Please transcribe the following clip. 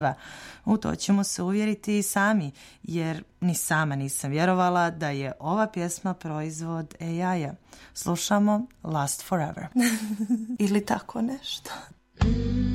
U to ćemo se uvjeriti i sami, jer ni sama nisam vjerovala da je ova pjesma proizvod AI-a. Slušamo Last Forever. Ili tako nešto.